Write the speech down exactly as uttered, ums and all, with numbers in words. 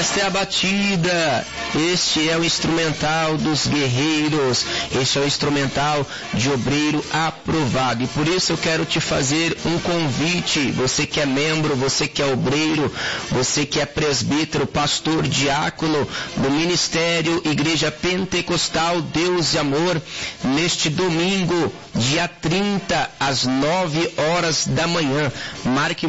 Esta é a batida, este é o instrumental dos guerreiros, este é o instrumental de obreiro aprovado. E por isso eu quero te fazer um convite, você que é membro, você que é obreiro, você que é presbítero, pastor, diácono do Ministério Igreja Pentecostal Deus e Amor, neste domingo, dia trinta, às nove horas da manhã. Marque